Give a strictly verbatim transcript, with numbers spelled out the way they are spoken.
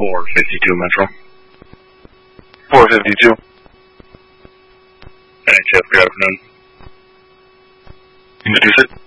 four fifty-two Metro. four fifty-two. N H F, good afternoon. Introduce it.